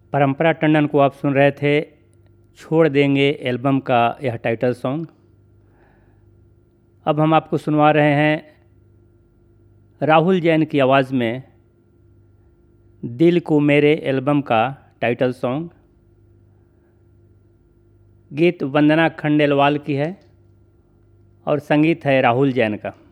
परंपरा टंडन को आप सुन रहे थे छोड़ देंगे एल्बम का यह टाइटल सॉन्ग। अब हम आपको सुनवा रहे हैं राहुल जैन की आवाज़ में दिल को मेरे एल्बम का टाइटल सॉन्ग। गीत वंदना खंडेलवाल की है और संगीत है राहुल जैन का।